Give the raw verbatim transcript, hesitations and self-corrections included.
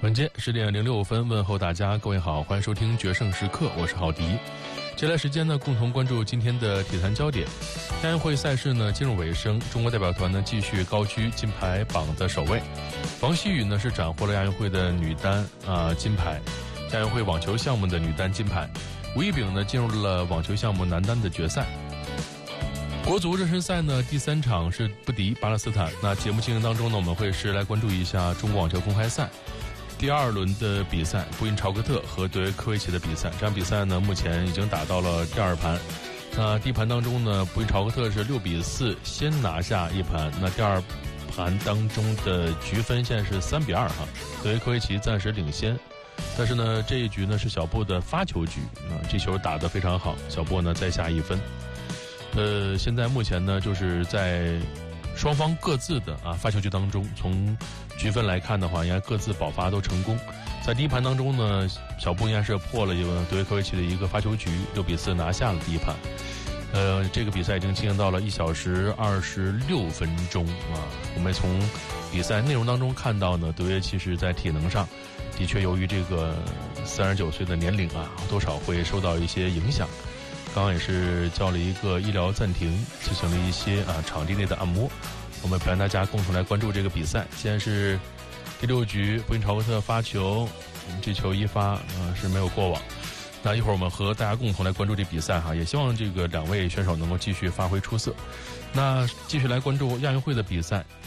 晚间十点零六分，问候大家，各位好，欢迎收听决胜时刻，我是郝迪。接下来时间呢，共同关注今天的体坛焦点。亚运会赛事呢进入尾声，中国代表团呢继续高居金牌榜的首位。王希雨呢是斩获了亚运会的女单啊、呃、金牌，亚运会网球项目的女单金牌。吴亦丙呢进入了网球项目男单的决赛。国足热身赛呢第三场是不敌巴勒斯坦。那节目进行当中呢，我们会是来关注一下中国网球公开赛第二轮的比赛，布因朝克特和德约科维奇的比赛。这场比赛呢，目前已经打到了第二盘。那第一盘当中呢，布因朝克特是六比四先拿下一盘。那第二盘当中的局分现在是三比二哈，德约科维奇暂时领先。但是呢，这一局呢是小布的发球局，啊，这球打得非常好，小布呢再下一分。呃，现在目前呢就是在双方各自的啊发球局当中，从局分来看的话，应该各自保发都成功。在第一盘当中呢，小布应该是破了一个德约科维奇的一个发球局，六比四拿下了第一盘。呃，这个比赛已经进行到了一小时二十六分钟啊。我们从比赛内容当中看到呢，德约其实在体能上的确由于这个三十九岁的年龄啊，多少会受到一些影响。刚刚也是叫了一个医疗暂停，进行了一些啊场地内的按摩。我们陪伴大家共同来关注这个比赛。现在是第六局，布因朝克特发球，这球一发啊是没有过网。那一会儿我们和大家共同来关注这比赛哈，也希望这个两位选手能够继续发挥出色。那继续来关注亚运会的比赛，